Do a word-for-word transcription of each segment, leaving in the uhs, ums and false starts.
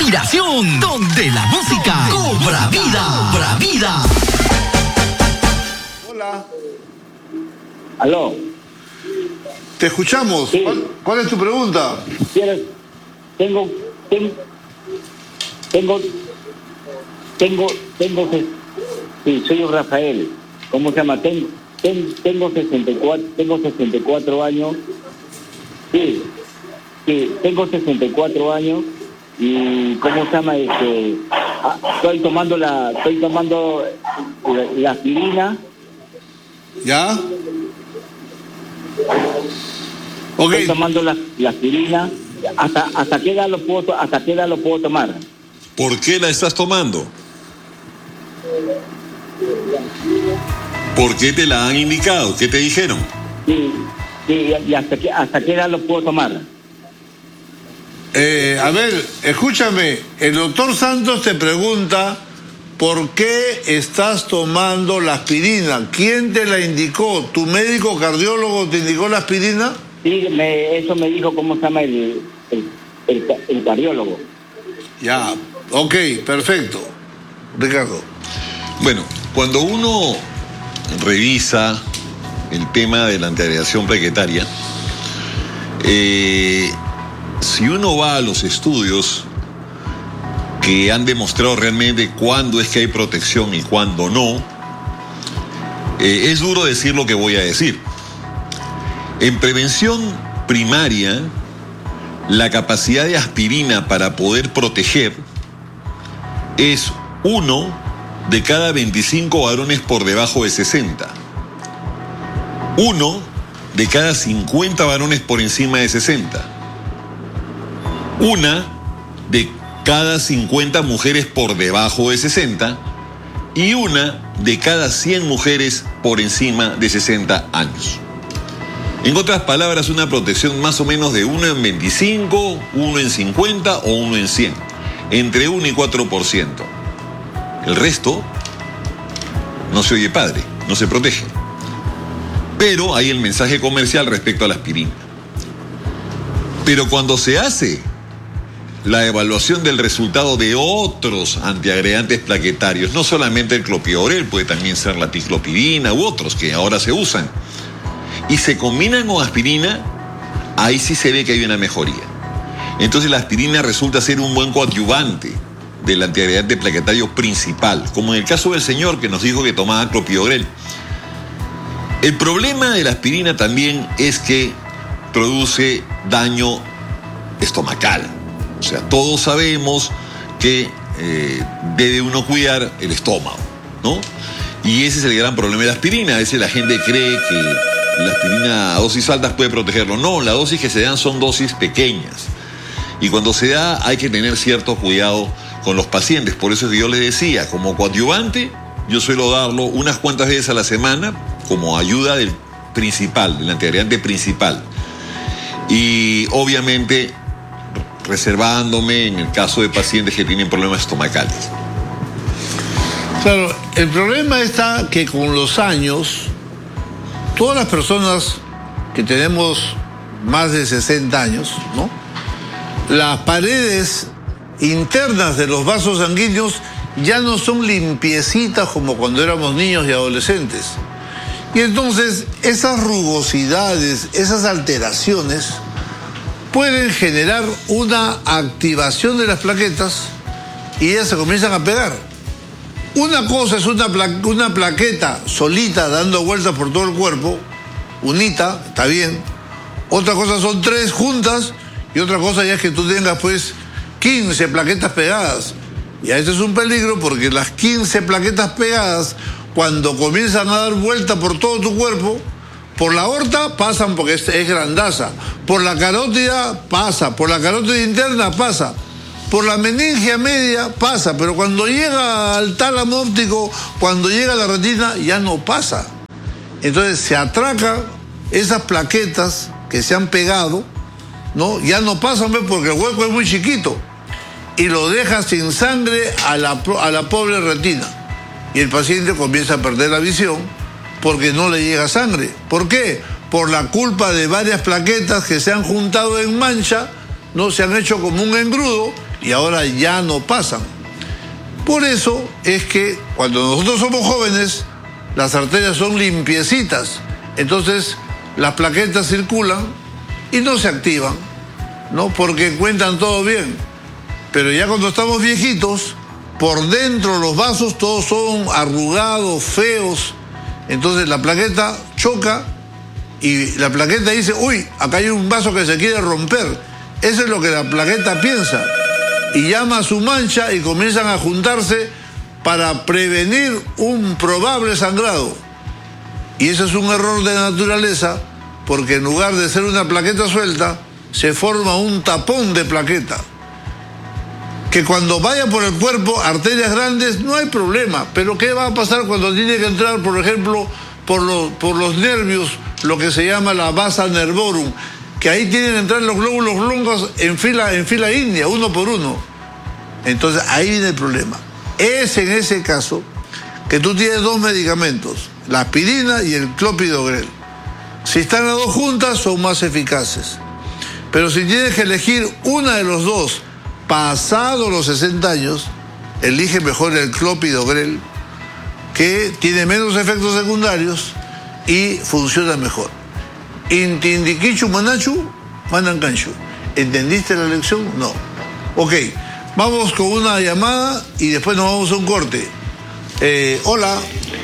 inspiración, donde la música cobra vida, cobra vida. Hola. Aló. Te escuchamos. Sí. ¿Cuál, ¿Cuál es tu pregunta? ¿Quieres? Tengo, tengo, tengo, tengo, tengo, sí, soy yo Rafael. ¿Cómo se llama? Tengo, ten, tengo sesenta y cuatro, tengo sesenta y cuatro años. Sí, sí, tengo sesenta y cuatro años y ¿cómo se llama? Este, ah, estoy tomando la, estoy tomando la, la aspirina. ¿Ya? Ok. Estoy tomando la, la aspirina. ¿Hasta, hasta qué edad lo puedo, hasta qué edad lo puedo tomar? ¿Por qué la estás tomando? ¿Por qué te la han indicado? ¿Qué te dijeron? Sí, sí, y hasta qué, hasta qué edad lo puedo tomar. Eh, a ver, escúchame. El doctor Santos te pregunta ¿por qué estás tomando la aspirina? ¿Quién te la indicó? ¿Tu médico cardiólogo te indicó la aspirina? Sí, me, eso me dijo, ¿cómo se llama? El, el, el, el cardiólogo. Ya, ok, perfecto. Ricardo. Bueno, cuando uno revisa el tema de la antiagregación plaquetaria, eh, si uno va a los estudios que han demostrado realmente cuándo es que hay protección y cuándo no, eh, es duro decir lo que voy a decir. En prevención primaria, la capacidad de aspirina para poder proteger es uno de cada veinticinco varones por debajo de sesenta. Uno de cada cincuenta varones por encima de sesenta. Una de cada cincuenta mujeres por debajo de sesenta. Y una de cada cien mujeres por encima de sesenta años. En otras palabras, una protección más o menos de uno en veinticinco, uno en cincuenta o uno en cien. Entre uno y cuatro por ciento. El resto no se oye padre, no se protege. Pero hay el mensaje comercial respecto a la aspirina. Pero cuando se hace la evaluación del resultado de otros antiagregantes plaquetarios, no solamente el clopidogrel, puede también ser la ticlopidina u otros que ahora se usan, y se combinan con aspirina, ahí sí se ve que hay una mejoría. Entonces la aspirina resulta ser un buen coadyuvante del antiagregante plaquetario principal, como en el caso del señor que nos dijo que tomaba clopidogrel. El problema de la aspirina también es que produce daño estomacal. O sea, todos sabemos que eh, debe uno cuidar el estómago, ¿no? Y ese es el gran problema de la aspirina. A veces la gente cree que la aspirina a dosis altas puede protegerlo. No, las dosis que se dan son dosis pequeñas. Y cuando se da hay que tener cierto cuidado con los pacientes. Por eso es que yo les decía, como coadyuvante, yo suelo darlo unas cuantas veces a la semana como ayuda del principal, del antiagregante principal. Y obviamente reservándome en el caso de pacientes que tienen problemas estomacales. Claro, el problema está que con los años, todas las personas que tenemos más de sesenta años, ¿no? Las paredes internas de los vasos sanguíneos ya no son limpiecitas como cuando éramos niños y adolescentes. Y entonces esas rugosidades, esas alteraciones pueden generar una activación de las plaquetas y ellas se comienzan a pegar. Una cosa es una, pla una plaqueta solita dando vueltas por todo el cuerpo, unita, está bien. Otra cosa son tres juntas y otra cosa ya es que tú tengas pues quince plaquetas pegadas. Y a eso es un peligro porque las quince plaquetas pegadas, cuando comienzan a dar vuelta por todo tu cuerpo, por la aorta pasan porque es, es grandaza, por la carótida pasa, por la carótida interna pasa, por la meningia media pasa, pero cuando llega al tálamo óptico, cuando llega a la retina, ya no pasa. Entonces se atraca esas plaquetas que se han pegado, ¿no? Ya no pasan porque el hueco es muy chiquito y lo deja sin sangre a la, a la pobre retina. Y el paciente comienza a perder la visión porque no le llega sangre. ¿Por qué? Por la culpa de varias plaquetas que se han juntado en mancha, no se han hecho como un engrudo y ahora ya no pasan. Por eso es que cuando nosotros somos jóvenes, las arterias son limpiecitas, entonces las plaquetas circulan y no se activan, ¿no? Porque cuentan todo bien. Pero ya cuando estamos viejitos, por dentro los vasos todos son arrugados, feos, entonces la plaqueta choca y la plaqueta dice, uy, acá hay un vaso que se quiere romper. Eso es lo que la plaqueta piensa. Y llama a su mancha y comienzan a juntarse para prevenir un probable sangrado. Y ese es un error de naturaleza, porque en lugar de ser una plaqueta suelta, se forma un tapón de plaqueta. Que cuando vaya por el cuerpo, arterias grandes, no hay problema. Pero ¿qué va a pasar cuando tiene que entrar, por ejemplo, por los, por los nervios, lo que se llama la vasa nervorum? Que ahí tienen que entrar los glóbulos blancos en fila, en fila india, uno por uno. Entonces ahí viene el problema. Es en ese caso que tú tienes dos medicamentos, la aspirina y el clopidogrel. Si están las dos juntas, son más eficaces. Pero si tienes que elegir una de los dos, pasado los sesenta años, elige mejor el clopidogrel, que tiene menos efectos secundarios y funciona mejor. Inti indiquichu manachu, manancanchu. ¿Entendiste la lección? No. Ok, vamos con una llamada y después nos vamos a un corte. Eh, hola.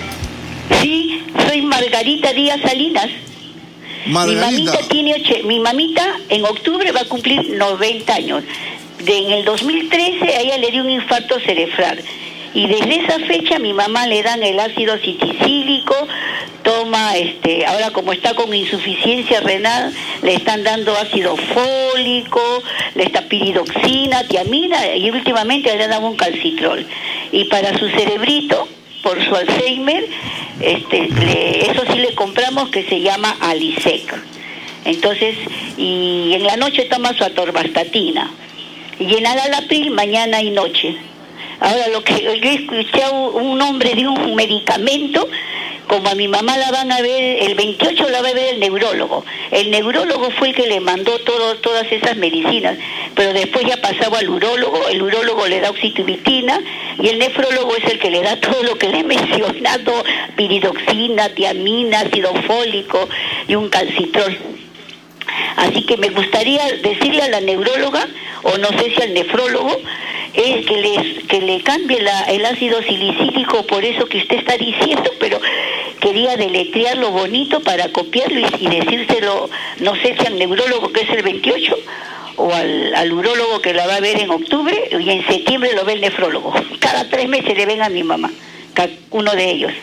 Sí, soy Margarita Díaz Salinas. Margarita. Mi mamita tiene ocho, mi mamita en octubre va a cumplir noventa años. De, en el dos mil trece a ella le dio un infarto cerebral. Y desde esa fecha a mi mamá le dan el ácido citicílico, toma, este, ahora como está con insuficiencia renal, le están dando ácido fólico, le está piridoxina, tiamina, y últimamente le dan un calcitrol. Y para su cerebrito, por su Alzheimer, este, le, eso sí le compramos, que se llama Alisec. Entonces, y en la noche toma su atorvastatina. Y en Alalapril mañana y noche. Ahora, lo que yo escuché un nombre de un medicamento, como a mi mamá la van a ver, el veintiocho la va a ver el neurólogo. El neurólogo fue el que le mandó todo, todas esas medicinas, pero después ya pasaba al urólogo, el urólogo le da oxitibitina y el nefrólogo es el que le da todo lo que le he mencionado, piridoxina, tiamina, ácido fólico y un calcitrol. Así que me gustaría decirle a la neuróloga, o no sé si al nefrólogo, es que, les, que le cambie la, el ácido silicílico por eso que usted está diciendo, pero quería deletrearlo bonito para copiarlo y, y decírselo, no sé si al neurólogo, que es el veintiocho, o al, al urólogo, que la va a ver en octubre, y en septiembre lo ve el nefrólogo. Cada tres meses le ven a mi mamá, uno de ellos.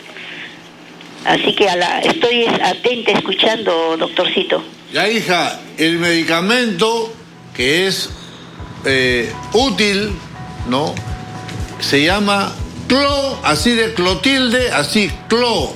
Así que a la, estoy atenta escuchando, doctorcito. Ya, hija, el medicamento que es eh, útil, ¿no? Se llama clo, así de clotilde, así, clo.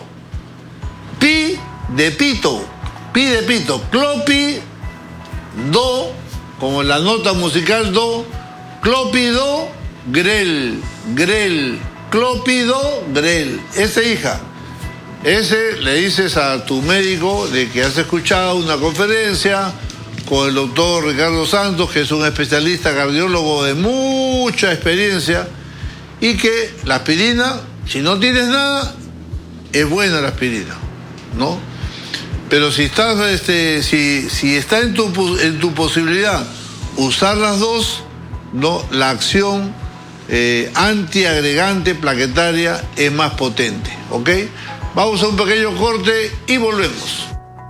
Pi de pito, pi de pito, clopi, do, como la nota musical do, clopido, grel, grel, clopido, grel. Esa, hija. Ese le dices a tu médico de que has escuchado una conferencia con el doctor Ricardo Santos, que es un especialista cardiólogo de mucha experiencia, y que la aspirina, si no tienes nada, es buena la aspirina, ¿no? Pero si estás, este, si, si está en tu, en tu posibilidad usar las dos, no, la acción eh, antiagregante plaquetaria es más potente, ¿ok? Vamos a un pequeño corte y volvemos.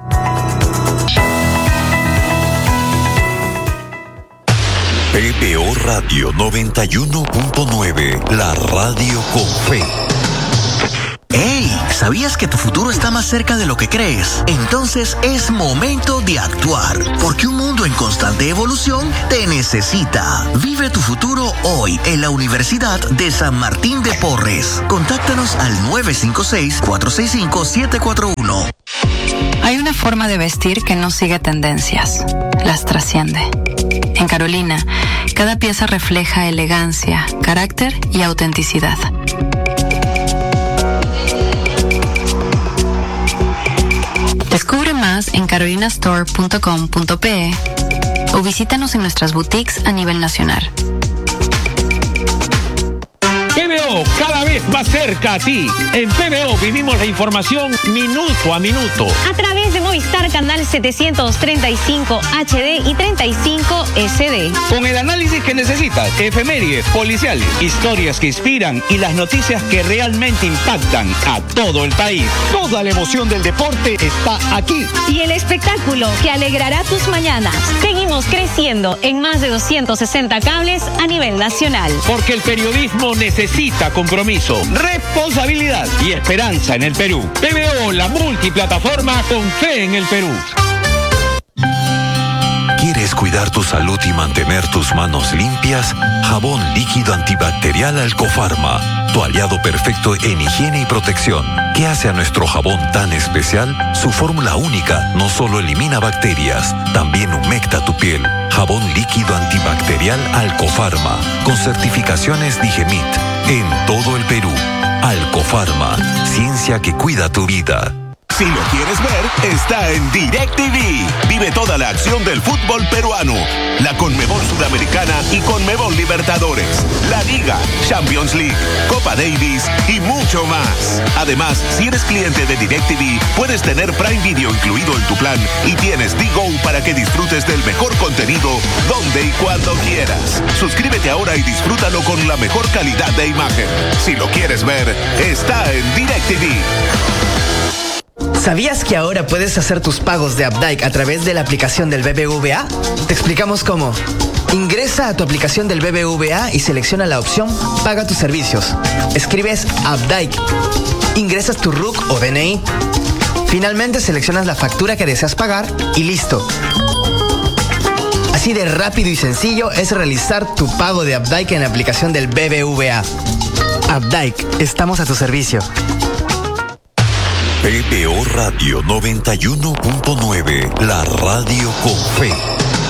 P B O Radio noventa y uno punto nueve, la radio con fe. ¡Hey! ¿Sabías que tu futuro está más cerca de lo que crees? Entonces es momento de actuar, porque un mundo en constante evolución te necesita. Vive tu futuro hoy en la Universidad de San Martín de Porres. Contáctanos al nueve cinco seis, cuatro seis cinco, siete cuatro uno. Hay una forma de vestir que no sigue tendencias, las trasciende. En Carolina, cada pieza refleja elegancia, carácter y autenticidad. Descubre más en carolinastore punto com punto pe o visítanos en nuestras boutiques a nivel nacional. P B O, cada vez más cerca a ti. En P B O vivimos la información minuto a minuto. A través de Movistar Canal setecientos treinta y cinco H D y treinta y cinco S D. Con el análisis que necesitas, efemérides, policiales, historias que inspiran y las noticias que realmente impactan a todo el país. Toda la emoción del deporte está aquí. Y el espectáculo que alegrará tus mañanas. Seguimos creciendo en más de doscientos sesenta cables a nivel nacional. Porque el periodismo necesita Necesita compromiso, responsabilidad y esperanza en el Perú. P B O, la multiplataforma con fe en el Perú. ¿Quieres cuidar tu salud y mantener tus manos limpias? Jabón líquido antibacterial Alcofarma, tu aliado perfecto en higiene y protección. ¿Qué hace a nuestro jabón tan especial? Su fórmula única no solo elimina bacterias, también humecta tu piel. Jabón líquido antibacterial Alcofarma, con certificaciones Digemit, en todo el Perú. Alcofarma, ciencia que cuida tu vida. Si lo quieres ver, está en DirecTV. Vive toda la acción del fútbol peruano, la Conmebol Sudamericana y Conmebol Libertadores, la Liga, Champions League, Copa Davis y mucho más. Además, si eres cliente de DirecTV, puedes tener Prime Video incluido en tu plan y tienes D-Go para que disfrutes del mejor contenido donde y cuando quieras. Suscríbete ahora y disfrútalo con la mejor calidad de imagen. Si lo quieres ver, está en DirecTV. ¿Sabías que ahora puedes hacer tus pagos de Updike a través de la aplicación del B B V A? Te explicamos cómo. Ingresa a tu aplicación del B B V A y selecciona la opción Paga tus servicios. Escribes Updike. Ingresas tu R U C o D N I. Finalmente seleccionas la factura que deseas pagar y listo. Así de rápido y sencillo es realizar tu pago de Updike en la aplicación del B B V A. Updike, estamos a tu servicio. P B O Radio noventa y uno punto nueve, la radio con fe.